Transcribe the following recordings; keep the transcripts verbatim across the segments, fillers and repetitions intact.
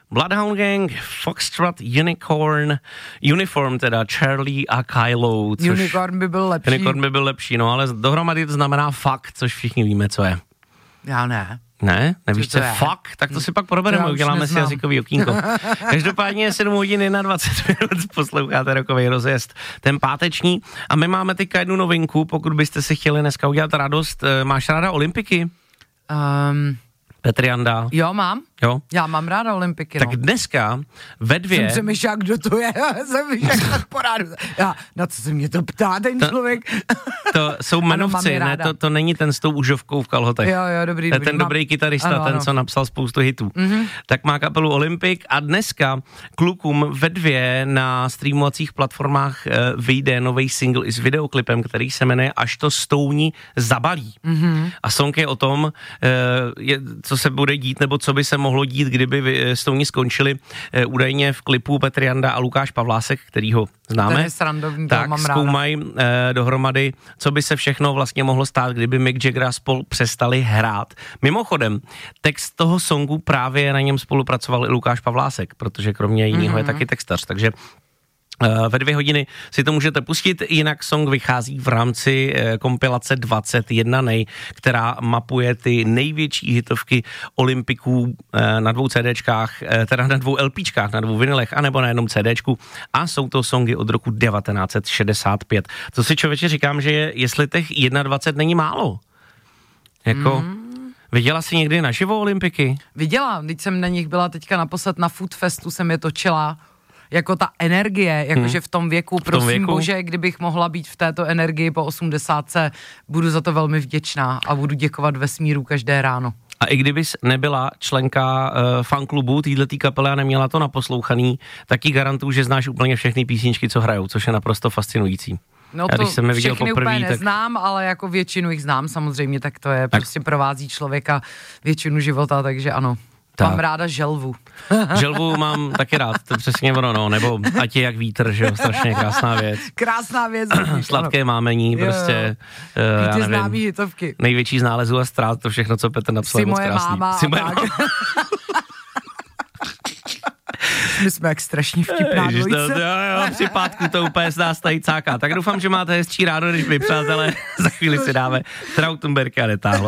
Bloodhound Gang, Foxtrot, Unicorn, Uniform teda, Charlie a Kylo. Což Unicorn by byl lepší. Unicorn by byl lepší, no ale dohromady to znamená fuck, což všichni víme, co je. Já ne. Ne? Nevíš, co je fuck? Tak to si pak probereme, uděláme si jazykový okýnko. Každopádně je sedm hodin dvacet jedna minut, posloucháte Rokovej rozjezd, ten páteční. A my máme teďka jednu novinku, pokud byste si chtěli dneska udělat radost. Máš ráda olympiky? Um, Petr Janda. Jo, mám. Jo? Já mám ráda olympiky, Tak no. dneska ve dvě... Jsem přemýšlel, kdo to je, jsem přemýšlel tak porádu. Já, na co se mě to ptá ten to, člověk? To jsou jmenovci, ano, ne, to, to není ten s tou užovkou v kalhotech. Jo, jo, dobrý. To je ten mám... dobrý kytarista, ano, ten, ano. co napsal spoustu hitů. Mm-hmm. Tak má kapelu Olympic a dneska klukům ve dvě na streamovacích platformách e, vyjde nový single i s videoklipem, který se jmenuje Až to stouni zabalí. Mm-hmm. A song je o tom, e, je, co se bude dít, nebo co by se mohlo dít, kdyby stouni skončili e, údajně v klipu Petr Janda a Lukáš Pavlásek, který ho známe. Ten je srandovní, tak mám zkoumají e, dohromady, co by se všechno vlastně mohlo stát, kdyby Mick Jagger a spol přestali hrát. Mimochodem, text toho songu právě na něm spolupracoval i Lukáš Pavlásek, protože kromě jiného mm-hmm. je taky textař, takže ve dvě hodiny si to můžete pustit, jinak song vychází v rámci eh, kompilace dvacet jedna nej, která mapuje ty největší hitovky olympiků eh, na dvou CDčkách, eh, teda na dvou LPčkách, na dvou vinylech, anebo na jednom CDčku a jsou to songy od roku devatenáct set šedesát pět. To si člověče říkám, že je, jestli těch dvacet jedna není málo. Jako... Mm. Viděla jsi někdy naživo olympiky? Viděla, když jsem na nich byla teďka naposled na Food Festu, jsem je točila. Jako ta energie, jakože hmm. v tom věku, prosím tom věku? Bože, kdybych mohla být v této energii po osmdesátce, budu za to velmi vděčná a budu děkovat vesmíru každé ráno. A i kdybys nebyla členka uh, fanklubu téhletý kapely a neměla to naposlouchaný, tak ji garantuju, že znáš úplně všechny písničky, co hrajou, což je naprosto fascinující. No já, to jsem je viděl všechny poprvý, úplně tak... neznám, ale jako většinu jich znám samozřejmě, tak to je, tak. Prostě provází člověka většinu života, takže ano. Tak. Mám ráda želvu. Želvu mám taky rád, to je přesně ono, no, nebo ať je jak vítr, že jo, strašně krásná věc. Krásná věc. Sladké ano. mámení, prostě, uh, já nevím, hitovky. Největší z nálezů a ztrát, to všechno, co Petr napsal, je moc krásný. Máma, Jsi moje máma. My jsme jak strašně vtipná Ježiš, dvojice. To, jo, jo, při pátku to úplně z nás tady cáká. Tak doufám, že máte hezčí ráno, než my, přátelé. Za chvíli si dáme Trautenberg a netáhlo.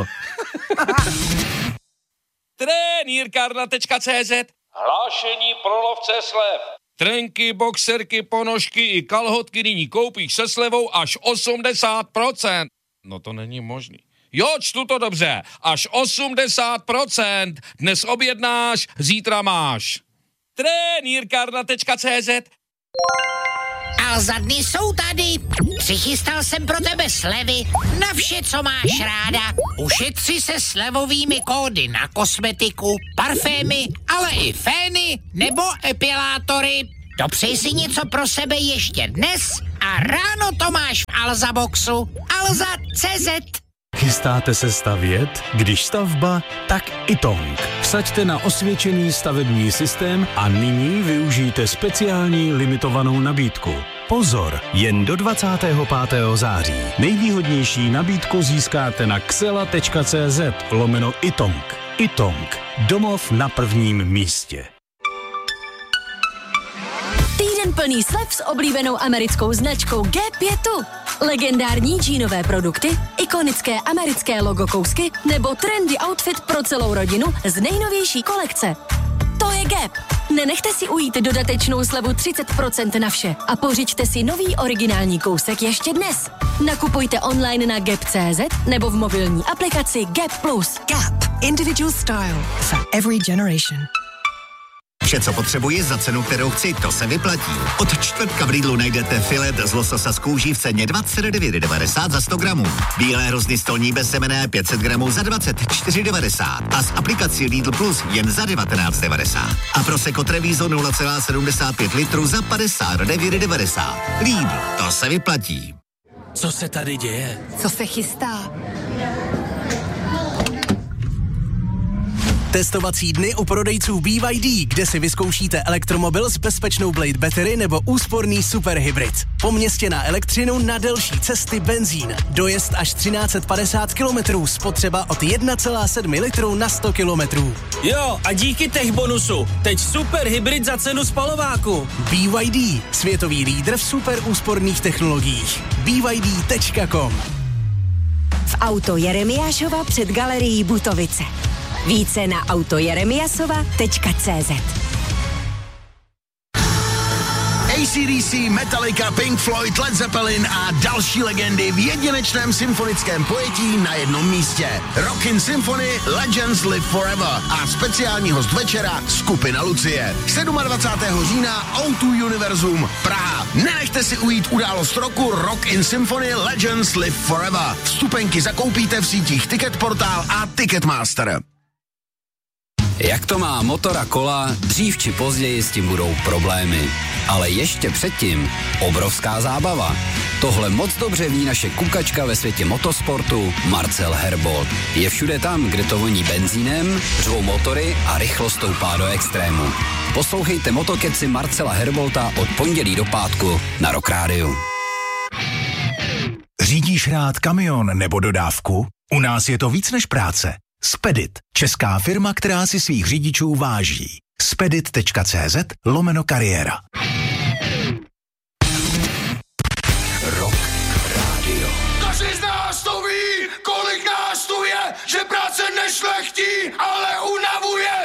Trenýrkárna tečka cé zet. Hlášení pro lovce slev. Trenky, boxerky, ponožky i kalhotky nyní koupíš se slevou až osmdesát procent. No to není možný. Jo, čtu to dobře. Až osmdesát procent. Dnes objednáš, zítra máš. Trenýrkárna tečka cé zet. A za dny jsou tady. Přichystal jsem pro tebe slevy na vše, co máš ráda. Ušetři se slevovými kódy na kosmetiku, parfémy, ale i fény nebo epilátory. Dopřej si něco pro sebe ještě dnes a ráno to máš v Alza Boxu. Alza tečka cé zet. Chystáte se stavět? Když stavba, tak Itong. Vsaďte na osvědčený stavební systém a nyní využijte speciální limitovanou nabídku. Pozor, jen do dvacátého pátého září. Nejvýhodnější nabídku získáte na xela tečka cé zet lomeno Itong. Itong. Domov na prvním místě. Týden plný slev s oblíbenou americkou značkou G pět. Legendární džínové produkty, ikonické americké logo kousky nebo trendy outfit pro celou rodinu z nejnovější kolekce. To je Gap. Nenechte si ujít dodatečnou slevu třicet procent na vše a pořiďte si nový originální kousek ještě dnes. Nakupujte online na gap tečka cé zet nebo v mobilní aplikaci Gap plus. Gap. Individual style for every generation. Vše, co potřebuji za cenu, kterou chci, to se vyplatí. Od čtvrtka v Lidlu najdete filet z lososa z kůží v ceně dvacet devět devadesát za sto gramů. Bílé hrozny stolní bezsemenné pět set gramů za dvacet čtyři devadesát a s aplikací Lidl Plus jen za devatenáct devadesát. A Prosecco Treviso nula celá sedmdesát pět litru za padesát devět devadesát. Lidl, to se vyplatí. Co se tady děje? Co se chystá? Testovací dny u prodejců B Y D, kde si vyzkoušíte elektromobil s bezpečnou Blade Battery nebo úsporný superhybrid. Po městě na elektřinu, na delší cesty benzín. Dojezd až třináct set padesát kilometrů, spotřeba od jedna celá sedm litru na sto kilometrů. Jo, a díky tech bonusu, teď super hybrid za cenu spalováku. B Y D, světový lídr v super úsporných technologiích. B Y D tečka com. V auto Jeremiášova před galerií Butovice. Více na auto jeremiasova tečka cé zet. A C D C, Metallica, Pink Floyd, Led Zeppelin a další legendy v jedinečném symfonickém pojetí na jednom místě. Rockin' Symphony Legends Live Forever a speciální host večera skupina Lucie. dvacátého sedmého října O dva Univerzum Praha. Nenechte si ujít událost roku Rockin' Symphony Legends Live Forever. Vstupenky zakoupíte v sítích Ticketportal a Ticketmaster. Jak to má motor a kola, dřív či později s tím budou problémy. Ale ještě předtím obrovská zábava. Tohle moc dobře ví naše kukačka ve světě motosportu Marcel Herbold. Je všude tam, kde to voní benzínem, řvou motory a rychlost stoupá do extrému. Poslouchejte Motokeci Marcela Herbolta od pondělí do pátku na Rock Rádiu. Řídíš rád kamion nebo dodávku? U nás je to víc než práce. Spedit, česká firma, která si svých řidičů váží. spedit tečka cé zet lomeno kariéra. Rock Radio. Každý z nás to ví, kolik nás tu je, že práce nešlechtí a